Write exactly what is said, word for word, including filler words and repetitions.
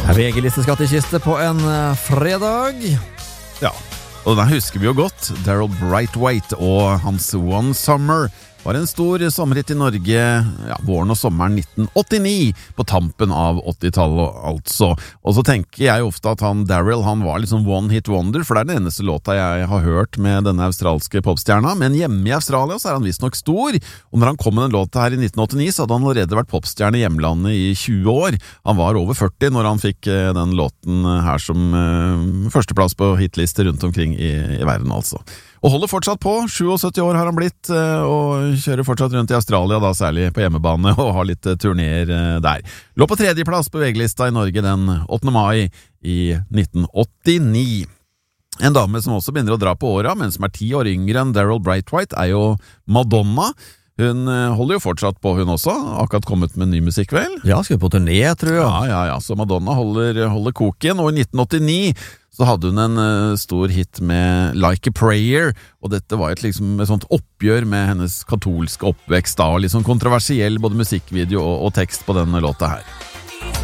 V G-listeskattekiste på en fredag. Ja, og den husker vi jo godt. Daryl Brightwaite og hans One Summer var en stor sommerhit i Norge, ja, våren og sommeren nitten åttini, på tampen av åttitallet altså. Og så tenker jeg ofte at han, Daryl, han var liksom one hit wonder, for det er den eneste låta jeg har hørt med denne australske popstjerna, men hjemme i Australia så er han visst nok stor, og når han kom med den låta her i nitten åttini, så hadde han allerede vært popstjerne i hjemlandet i tjue år. Han var over førti når han fikk den låten her som uh, førsteplass på hitlister rundt omkring i, i verden altså. Og holder fortsatt på, syttisju år har han blitt, og kjører fortsatt rundt i Australia, da særlig på hjemmebane, og har litt turnéer der. Lå på tredjeplass på V G-lista i Norge den åttende mai i nitten åttini. En dame som også begynner å dra på åra, men som er ti år yngre enn Daryl Brightwaite, er jo Madonna. Hun holder jo fortsatt på, hun også. Akkurat kommet med ny musikk, vel? Ja, skal vi på turné, tror jeg. Ja, ja, ja. Så Madonna holder, holder koken, og i nitten åttini så hadde hun en uh, stor hit med Like a Prayer, og dette var et, liksom, et sånt oppgjør med hennes katolske oppvekst da, og liksom kontroversiell både musikkvideo og, og tekst på denne låta her.